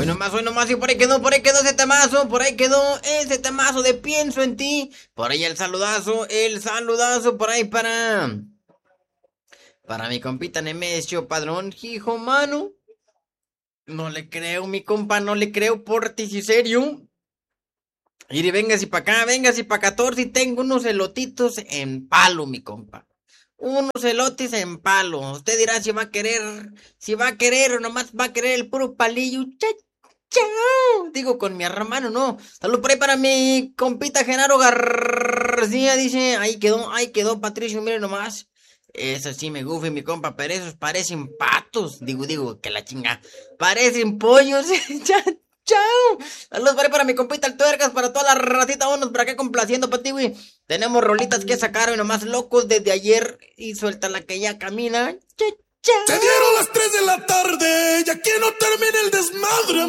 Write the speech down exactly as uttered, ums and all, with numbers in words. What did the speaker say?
Hoy nomás, hoy nomás, y por ahí quedó, por ahí quedó ese temazo, por ahí quedó ese temazo de Pienso en ti. Por ahí el saludazo, el saludazo, por ahí para... Para mi compita Nemesio Padrón, hijo mano. No le creo, mi compa, no le creo, por ti, si serio. Y venga si pa' acá, venga si pa' catorce y tengo unos elotitos en palo, mi compa. Unos elotes en palo. Usted dirá si va a querer, si va a querer o nomás va a querer el puro palillo. Cha, chao. Digo, con mi hermano, no. Salud por ahí para mi compita Genaro García. Dice, ahí quedó, ahí quedó Patricio, mire nomás. Eso sí me gufe, mi compa, pero esos parecen patos. Digo, digo, que la chinga. Parecen pollos. Cha, chao. Saludos para, para mi compita el tuercas, para toda la ratita, vámonos por acá complaciendo, Pati, güey. Tenemos rolitas que sacaron nomás locos desde ayer y suelta la que ya camina. Chao, chao. Se dieron las tres de la tarde y aquí no termina el desmadre.